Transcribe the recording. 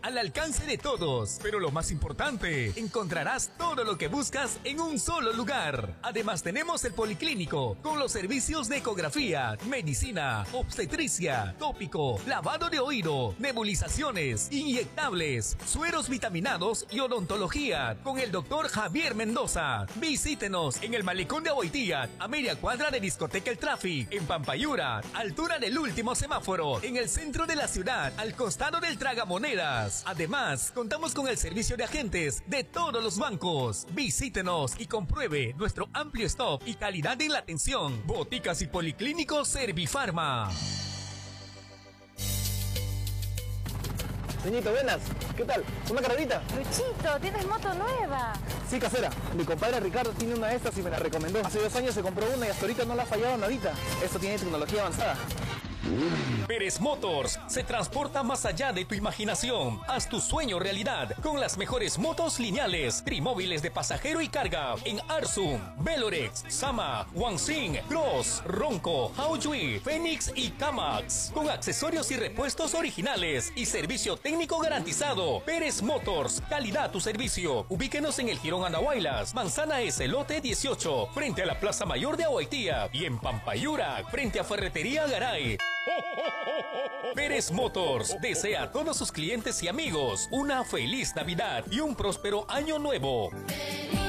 al alcance de todos. Pero lo más importante, encontrarás todo lo que buscas en un solo lugar. Además tenemos el policlínico con los servicios de ecografía, medicina, obstetricia, tópico, lavado de oído, nebulizaciones, inyectables, sueros vitaminados y odontología con el doctor Javier Mendoza. Visítenos en el Malecón de Aboitía, a media cuadra de Discoteca El Traffic, en Pampayura, altura del último semáforo, en el centro de la ciudad, al costado del Tragamonedas. Además, contamos con el servicio de agentes de todos los bancos. Visítenos y compruebe nuestro amplio stock y calidad en la atención. Boticas y Policlínicos Servifarma. Señorita, buenas. ¿Qué tal? ¿Una carrerita? Luchito, ¿tienes moto nueva? Sí, casera. Mi compadre Ricardo tiene una de estas y me la recomendó. Hace 2 años se compró una y hasta ahorita no la ha fallado nadita. Esto tiene tecnología avanzada. Pérez Motors se transporta más allá de tu imaginación. Haz tu sueño realidad con las mejores motos lineales, trimóviles de pasajero y carga en Arsum, Velorex, Sama, Wanxing, Cross, Ronco, Haojui, Fénix y Kamax. Con accesorios y repuestos originales y servicio técnico garantizado. Pérez Motors, calidad tu servicio. Ubíquenos en el Jirón Andahuaylas, Manzana S, lote 18, frente a la Plaza Mayor de Aboitía, y en Pampayura, frente a Ferretería Garay. Pérez Motors desea a todos sus clientes y amigos una feliz Navidad y un próspero año nuevo.